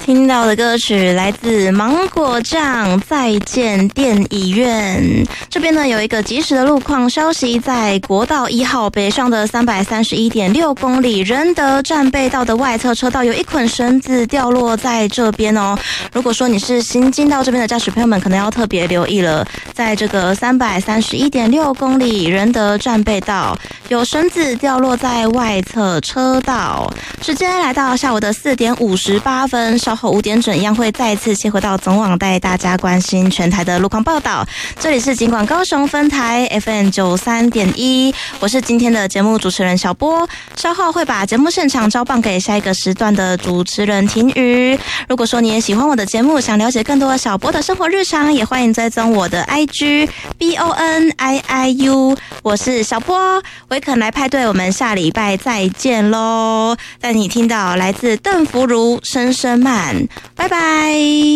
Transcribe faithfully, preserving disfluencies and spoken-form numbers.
听到的歌曲来自芒果酱《再见电影院》。这边呢有一个即时的路况消息，在国道一号北上的三百三十一点六公里仁德站背道的外侧车道有一捆绳子掉落在这边哦。如果说你是新进到这边的驾驶朋友们，可能要特别留意了。在这个三百三十一点六公里仁德站背道有绳子掉落在外侧车道。时间来到下午的四点五十八分，稍后五点整一样会再次切回到总网，带大家关心全台的路况报道。这里是警广高雄分台 F M 九十三点一， 我是今天的节目主持人小波，稍后会把节目现场交棒给下一个时段的主持人婷瑜。如果说你也喜欢我的节目，想了解更多小波的生活日常，也欢迎追踪我的 I G B O N I I U， 我是小波，维肯来派对，我们下礼拜再见咯。带你听到来自邓福如《声声慢》，拜拜。